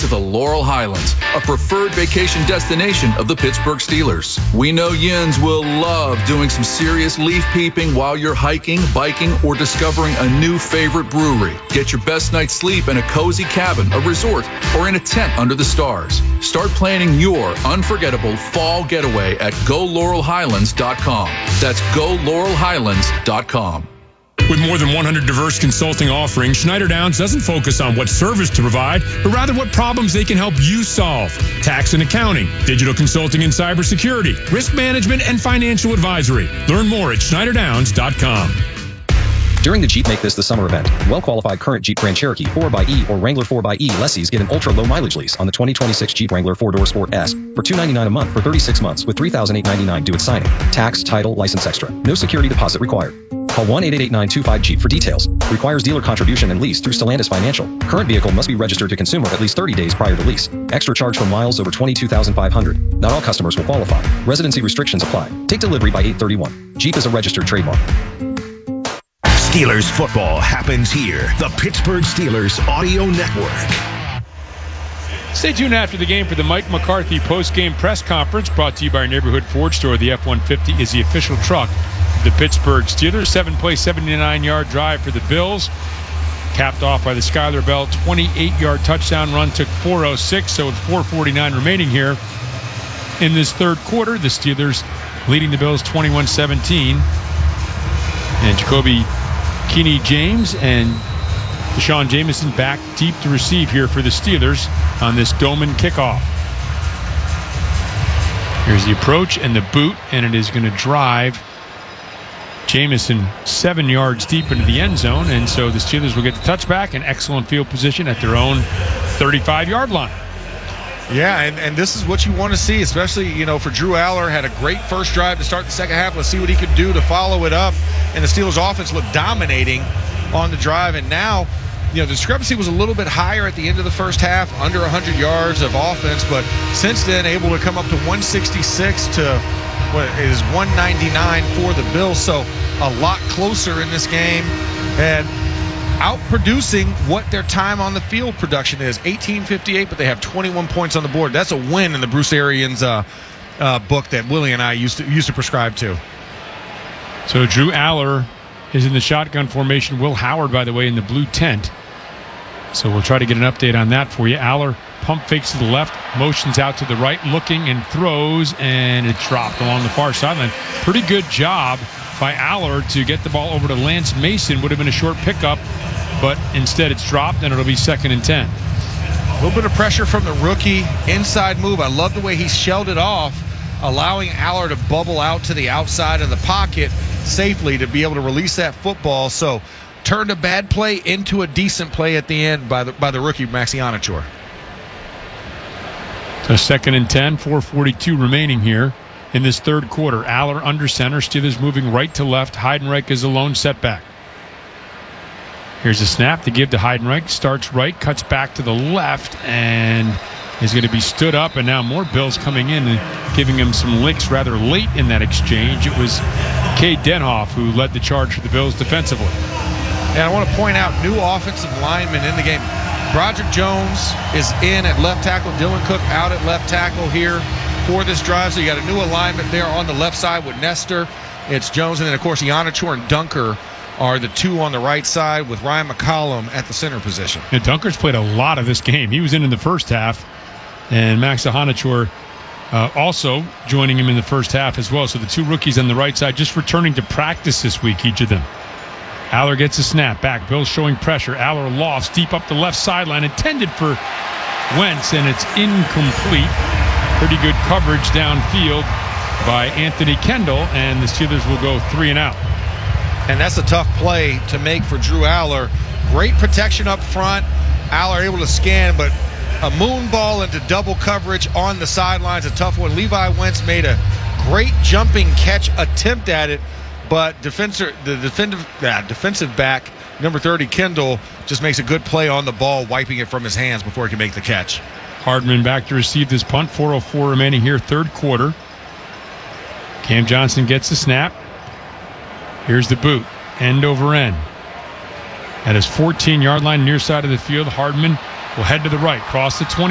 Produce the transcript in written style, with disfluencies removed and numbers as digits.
to the Laurel Highlands, a preferred vacation destination of the Pittsburgh Steelers. We know Yins will love doing some serious leaf peeping while you're hiking, biking, or discovering a new favorite brewery. Get your best night's sleep in a cozy cabin, a resort, or in a tent under the stars. Start planning your unforgettable fall getaway at GoLaurelHighlands.com. That's GoLaurelHighlands.com. With more than 100 diverse consulting offerings, Schneider Downs doesn't focus on what service to provide, but rather what problems they can help you solve. Tax and accounting, digital consulting and cybersecurity, risk management, and financial advisory. Learn more at SchneiderDowns.com. During the Jeep Make This the Summer event, well-qualified current Jeep Grand Cherokee 4xE or Wrangler 4xE lessees get an ultra-low mileage lease on the 2026 Jeep Wrangler 4-Door Sport S for $299 a month for 36 months with $3,899 due at signing. Tax, title, license extra. No security deposit required. Call 1-888-925-JEEP for details. Requires dealer contribution and lease through Stellantis Financial. Current vehicle must be registered to consumer at least 30 days prior to lease. Extra charge for miles over 22,500. Not all customers will qualify. Residency restrictions apply. Take delivery by 8/31. Jeep is a registered trademark. Steelers football happens here. The Pittsburgh Steelers Audio Network. Stay tuned after the game for the Mike McCarthy post-game press conference brought to you by our neighborhood Ford store. The F-150 is the official truck of the Pittsburgh Steelers. 7-play, 79-yard drive for the Bills. Capped off by the Skyler Bell 28-yard touchdown run. Took 4:06, so with 4:49 remaining here in this third quarter. The Steelers leading the Bills 21-17. And Jacoby Keeney James and Deshaun Jameson back deep to receive here for the Steelers on this Doman kickoff. Here's the approach and the boot, and it is going to drive Jameson 7 yards deep into the end zone, and so the Steelers will get the touchback and excellent field position at their own 35-yard line. Yeah, and this is what you want to see, especially, for Drew Aller. Had a great first drive to start the second half. Let's see what he could do to follow it up. And the Steelers offense looked dominating on the drive. And now, the discrepancy was a little bit higher at the end of the first half, under 100 yards of offense. But since then, able to come up to 166 to what is 199 for the Bills. So a lot closer in this game. And outproducing what their time on the field production is. 18:58, but they have 21 points on the board. That's a win in the Bruce Arians book that Willie and I used to prescribe to. So Drew Aller is in the shotgun formation. Will Howard, by the way, in the blue tent. So we'll try to get an update on that for you. Aller pump fakes to the left, motions out to the right, looking and throws, and it's dropped along the far sideline. Pretty good job by Aller to get the ball over to Lance Mason. Would have been a short pickup, but instead it's dropped, and it'll be 2nd and 10. A little bit of pressure from the rookie. Inside move. I love the way he shelled it off, allowing Aller to bubble out to the outside of the pocket safely to be able to release that football. So turned a bad play into a decent play at the end by the rookie, Maxi Onachor. So 2nd and 10, 4:42 remaining here in this third quarter. Aller under center. Steelers moving right to left. Heidenreich is a lone setback. Here's a snap to give to Heidenreich. Starts right, cuts back to the left, and is going to be stood up. And now more Bills coming in and giving him some licks rather late in that exchange. It was Cade Denhoff who led the charge for the Bills defensively. And I want to point out new offensive linemen in the game. Broderick Jones is in at left tackle. Dylan Cook out at left tackle here for this drive. So you got a new alignment there on the left side with Nestor. It's Jones, and then, of course, Ionichor and Dunker are the two on the right side with Ryan McCollum at the center position. And Dunker's played a lot of this game. He was in the first half, and Max Ionichor also joining him in the first half as well. So the two rookies on the right side just returning to practice this week, each of them. Aller gets a snap back. Bills showing pressure. Aller lofts deep up the left sideline, intended for Wentz, and it's incomplete. Pretty good coverage downfield by Anthony Kendall, and the Steelers will go 3 and out. And that's a tough play to make for Drew Aller. Great protection up front. Aller able to scan, but a moon ball into double coverage on the sidelines, a tough one. Levi Wentz made a great jumping catch attempt at it, but defensive back, number 30, Kendall, just makes a good play on the ball, wiping it from his hands before he can make the catch. Hardman back to receive this punt. 4:04 remaining here, third quarter. Cam Johnson gets the snap. Here's the boot, end over end. At his 14-yard line, near side of the field, Hardman will head to the right, cross the 20.